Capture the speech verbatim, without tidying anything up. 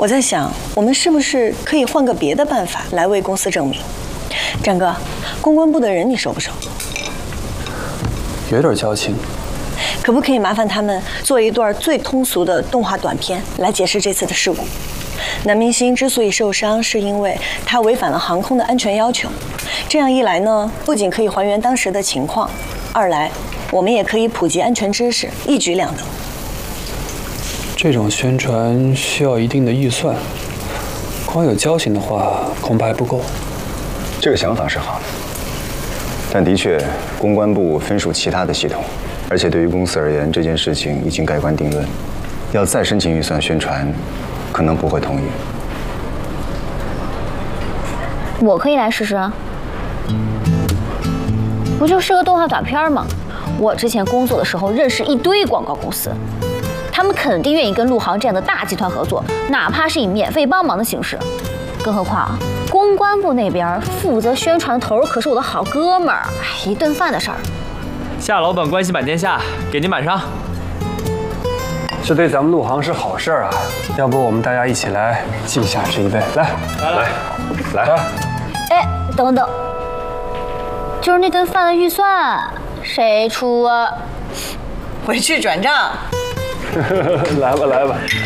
我在想，我们是不是可以换个别的办法来为公司证明？展哥，公关部的人你熟不熟？ 有点交情。 可不可以麻烦他们做一段最通俗的动画短片来解释这次的事故？男明星之所以受伤，是因为他违反了航空的安全要求。这样一来呢，不仅可以还原当时的情况，二来我们也可以普及安全知识，一举两得。 这种宣传需要一定的预算，光有交情的话恐怕还不够。 这个想法是好的，但的确，公关部分属其他的系统，而且对于公司而言，这件事情已经盖棺定论，要再申请预算宣传，可能不会同意。 我可以来试试啊，不就是个动画短片吗？我之前工作的时候认识一堆广告公司，他们肯定愿意跟陆航这样的大集团合作，哪怕是以免费帮忙的形式。更何况，公关部那边负责宣传的头可是我的好哥们儿，一顿饭的事儿。 夏老板关系满天下，给您满上。 这对咱们陆航是好事啊！要不我们大家一起来敬下这一杯，来来来来来。 哎，等等，就是那顿饭的预算谁出啊？ 回去转账。 来吧来吧。